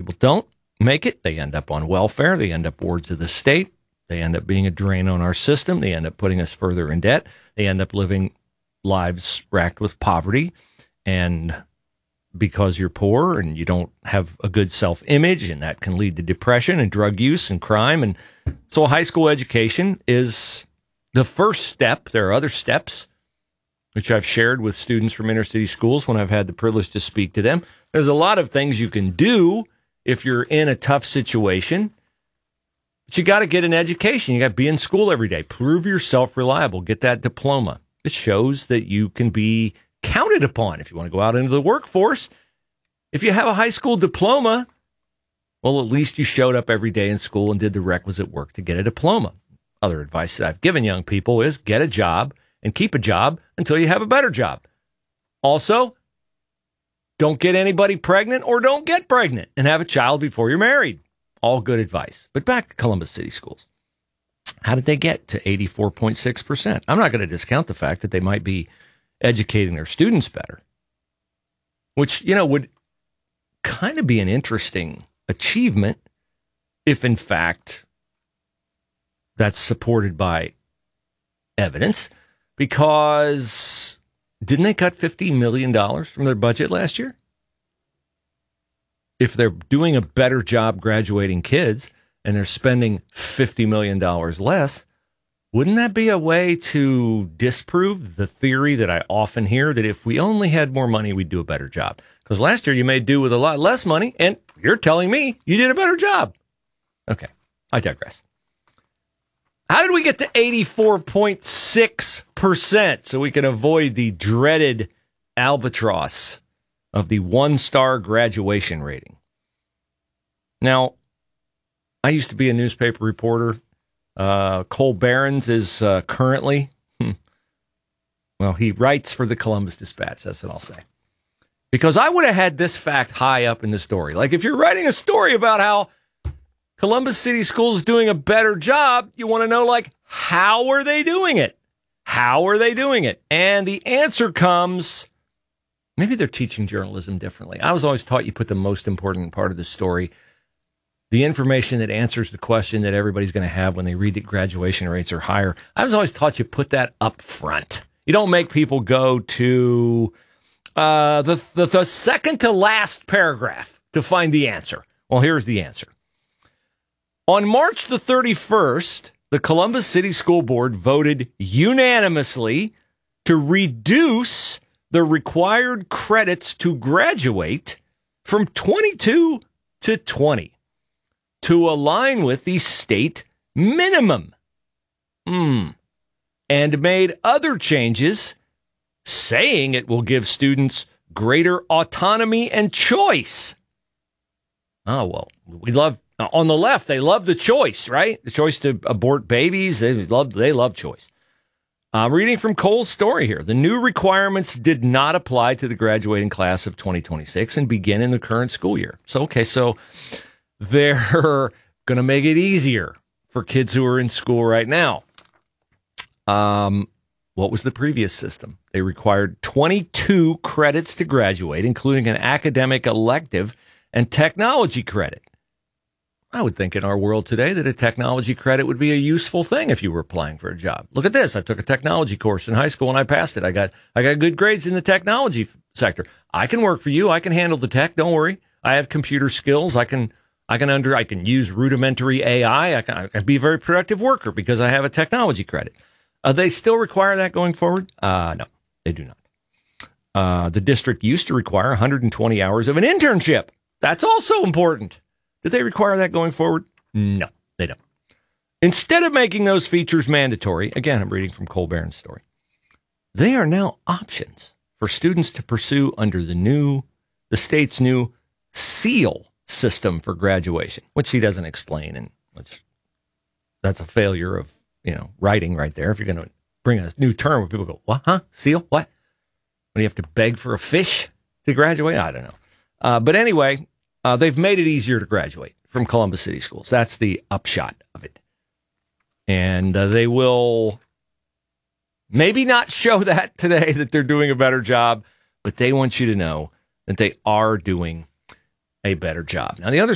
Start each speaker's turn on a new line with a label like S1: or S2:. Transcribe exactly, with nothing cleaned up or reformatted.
S1: people don't make it. They end up on welfare. They end up wards of the state. They end up being a drain on our system. They end up putting us further in debt. They end up living lives racked with poverty. And because you're poor and you don't have a good self-image, and that can lead to depression and drug use and crime. And so high school education is the first step. There are other steps, which I've shared with students from inner city schools when I've had the privilege to speak to them. There's a lot of things you can do if you're in a tough situation, but you got to get an education. You got to be in school every day. Prove yourself reliable. Get that diploma. It shows that you can be counted upon if you want to go out into the workforce. If you have a high school diploma, well, at least you showed up every day in school and did the requisite work to get a diploma. Other advice that I've given young people is get a job and keep a job until you have a better job. Also, don't get anybody pregnant or don't get pregnant and have a child before you're married. All good advice. But back to Columbus City Schools. How did they get to eighty-four point six percent? I'm not going to discount the fact that they might be educating their students better, which, you know, would kind of be an interesting achievement if, in fact, that's supported by evidence, because didn't they cut fifty million dollars from their budget last year? If they're doing a better job graduating kids and they're spending fifty million dollars less, wouldn't that be a way to disprove the theory that I often hear that if we only had more money, we'd do a better job? Because last year you made do with a lot less money, and you're telling me you did a better job. Okay, I digress. How did we get to eighty-four point six percent so we can avoid the dreaded albatross of the one-star graduation rating? Now, I used to be a newspaper reporter. Uh, Cole Behrens is uh, currently, hmm, well, he writes for the Columbus Dispatch. That's what I'll say. Because I would have had this fact high up in the story. Like, if you're writing a story about how Columbus City Schools is doing a better job, you want to know, like, how are they doing it? How are they doing it? And the answer comes, maybe they're teaching journalism differently. I was always taught you put the most important part of the story, the information that answers the question that everybody's going to have when they read that graduation rates are higher. I was always taught you put that up front. You don't make people go to uh, the, the the second to last paragraph to find the answer. Well, here's the answer. On March the thirty-first, the Columbus City School Board voted unanimously to reduce the required credits to graduate from twenty-two to twenty. To align with the state minimum. Hmm. And made other changes, saying it will give students greater autonomy and choice. Oh, well, we love, on the left, they love the choice, right? The choice to abort babies. They love, they love choice. I'm reading from Cole's story here. The new requirements did not apply to the graduating class of twenty twenty-six and begin in the current school year. So, okay, so they're going to make it easier for kids who are in school right now. Um, what was the previous system? They required twenty-two credits to graduate, including an academic elective and technology credit. I would think in our world today that a technology credit would be a useful thing if you were applying for a job. Look at this. I took a technology course in high school and I passed it. I got I got good grades in the technology f- sector. I can work for you. I can handle the tech. Don't worry. I have computer skills. I can I can under I can use rudimentary A I. I can, I can be a very productive worker because I have a technology credit. Uh, they still require that going forward? Uh, no, they do not. Uh, the district used to require one hundred twenty hours of an internship. That's also important. Did they require that going forward? No, they don't. Instead of making those features mandatory, again, I'm reading from Cole Behrens' story, they are now options for students to pursue under the new, the state's new SEAL system for graduation, which he doesn't explain, and which that's a failure of, you know, writing right there. If you're going to bring a new term where people go, what, huh, SEAL, what? When you have to beg for a fish to graduate? I don't know. Uh, but anyway, uh, they've made it easier to graduate from Columbus City Schools. That's the upshot of it. And uh, they will maybe not show that today, that they're doing a better job, but they want you to know that they are doing a better job. Now, the other